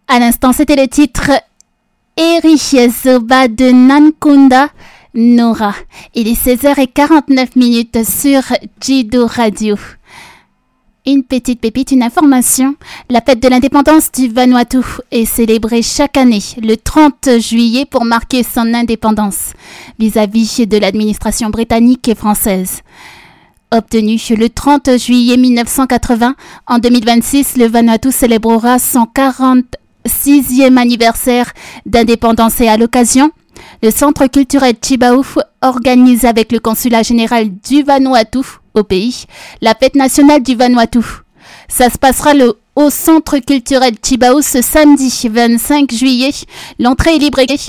À l'instant, c'était le titre Erichezoba de Nankunda Nora. Il est 16h49 sur Jido Radio. Une petite pépite, une information. La fête de l'indépendance du Vanuatu est célébrée chaque année, le 30 juillet, pour marquer son indépendance vis-à-vis de l'administration britannique et française. Obtenu le 30 juillet 1980, en 2026, le Vanuatu célébrera son 46e anniversaire d'indépendance et à l'occasion, le Centre culturel Chibaouf organise avec le consulat général du Vanuatu au pays la fête nationale du Vanuatu. Ça se passera au Centre culturel Chibaouf ce samedi 25 juillet. L'entrée est libre.